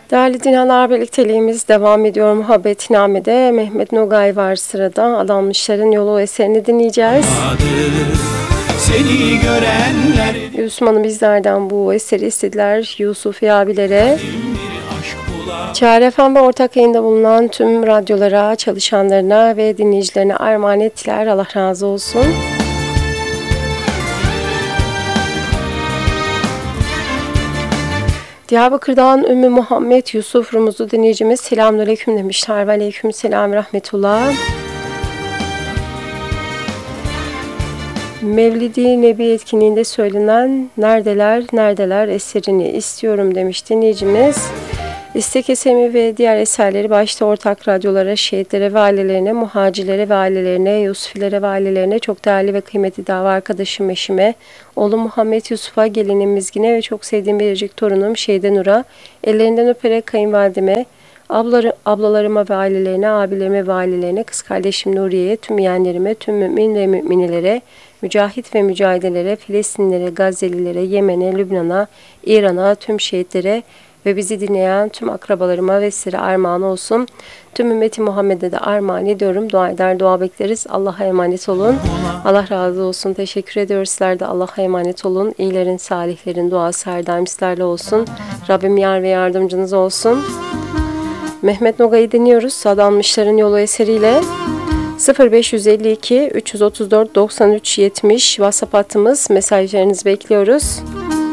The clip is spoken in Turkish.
Değerli dinleyenler, birlikteliğimiz devam ediyor. Muhabbetname'de Mehmet Nogay var sırada. Adanmışların Yolu eserini dinleyeceğiz. Seni görenler... Yusman'ı bizlerden bu eseri istediler. Yusufi abilere. Çağrı FM ve ortak yayında bulunan tüm radyolara, çalışanlarına ve dinleyicilerine armağan ettiler. Allah razı olsun. Diyarbakır'dan Ümmü Muhammed Yusuf Rumuzlu dinleyicimiz selamünaleyküm demişler. Ve aleyküm selam rahmetullah. Mevlid-i Nebi etkinliğinde söylenen Neredeler eserini istiyorum demiş dinleyicimiz. İstek esemi ve diğer eserleri başta ortak radyolara, şehitlere ve ailelerine, muhacirlere ve ailelerine, Yusufilere ve ailelerine, çok değerli ve kıymetli dava arkadaşım eşime, oğlum Muhammed Yusuf'a, gelinim Mizgin'e ve çok sevdiğim biricik torunum Şeyde Nur'a, ellerinden öperek kayınvalideme, ablalarıma ve ailelerine, abilerime ve ailelerine, kız kardeşim Nuriye'ye, tüm yeğenlerime, tüm mümin ve müminelere, mücahit ve mücahidelere, Filistinlilere, Gazze'lilere, Yemen'e, Lübnan'a, İran'a, tüm şehitlere ve bizi dinleyen tüm akrabalarıma ve size armağan olsun. Tüm ümmeti Muhammed'e de armağan ediyorum. Dua eder, dua bekleriz. Allah'a emanet olun. Allah razı olsun. Teşekkür ediyoruz. Sizler de Allah'a emanet olun. İyilerin, salihlerin duası her daim sizlerle olsun. Rabbim yar ve yardımcınız olsun. Mehmet Nogay'ı dinliyoruz. Adanmışların Yolu eseriyle. 0552 334 93 70 WhatsApp hattımız. Mesajlarınızı bekliyoruz.